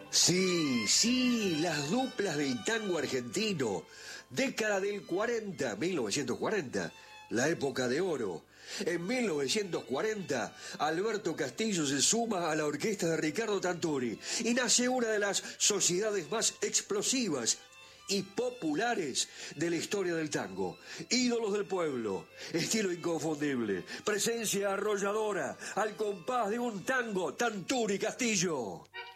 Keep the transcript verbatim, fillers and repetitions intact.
Sí, sí, las duplas del tango argentino. Década del cuarenta, mil novecientos cuarenta, la época de oro. En mil novecientos cuarenta, Alberto Castillo se suma a la orquesta de Ricardo Tanturi y nace una de las sociedades más explosivas y populares de la historia del tango. Ídolos del pueblo, estilo inconfundible, presencia arrolladora, al compás de un tango, Tanturi Castillo.